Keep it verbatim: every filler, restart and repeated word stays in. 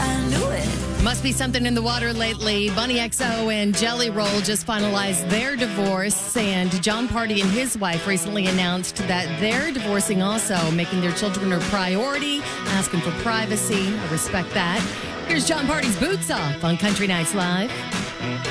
I knew it. Must be something in the water lately. Bunny X O and Jelly Roll just finalized their divorce, and John Party and his wife recently announced that they're divorcing also, making their children a priority, asking for privacy. I respect that. Here's John Party's Boots Off on Country Nights Live.